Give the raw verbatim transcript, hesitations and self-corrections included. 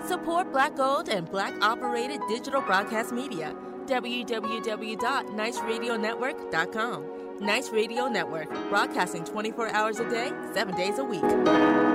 Support Black owned and Black operated digital broadcast media. w w w dot nice radio network dot com. Nice Radio Network, broadcasting twenty-four hours a day, seven days a week.